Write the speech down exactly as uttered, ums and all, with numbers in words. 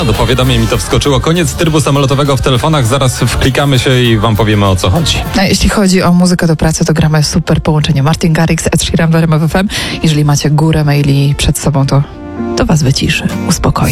No, do powiadomień mi to wskoczyło. Koniec trybu samolotowego w telefonach. Zaraz wklikamy się i wam powiemy, o co chodzi. A jeśli chodzi o muzykę do pracy, to gramy super połączenie Martin Garrix, Ed Sheeran w R M F F M. Jeżeli macie górę maili przed sobą, to, to was wyciszy, uspokoi.